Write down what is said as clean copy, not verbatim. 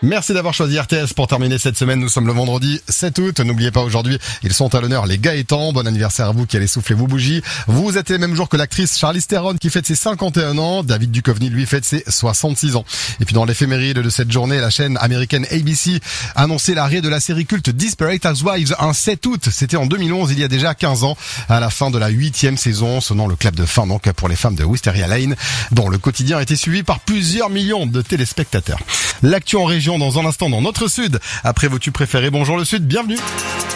Merci d'avoir choisi RTS pour terminer cette semaine. Nous sommes le vendredi 7 août. N'oubliez pas aujourd'hui, ils sont à l'honneur les Gaëtans. Bon anniversaire à vous qui allez souffler vos bougies. Vous êtes les mêmes jours que l'actrice Charlize Theron qui fête ses 51 ans. David Duchovny lui fête ses 66 ans. Et puis dans l'éphéméride de cette journée, la chaîne américaine ABC a annoncé l'arrêt de la série culte Desperate Housewives un 7 août. C'était en 2011, il y a déjà 15 ans, à la fin de la 8e saison, sonnant le clap de fin donc pour les femmes de Wisteria Lane, dont le quotidien a été suivi par plusieurs millions de téléspectateurs. L'actu en région dans un instant dans notre Sud. Après vos tubes préférés, bonjour le Sud, bienvenue.